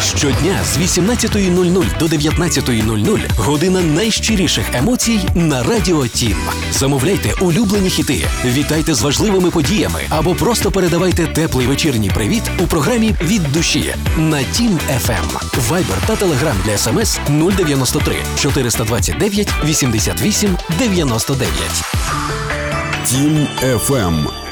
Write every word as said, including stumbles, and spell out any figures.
Щодня з вісімнадцятої нуль-нуль до дев'ятнадцятої нуль-нуль година найщиріших емоцій на Радіо Тім. Замовляйте улюблені хіти, вітайте з важливими подіями або просто передавайте теплий вечірній привіт у програмі «Від душі» на Тім еф ем. Вайбер та Телеграм для смс нуль дев'яносто три чотириста двадцять дев'ять вісімдесят вісім дев'яносто дев'ять. Тім еф ем.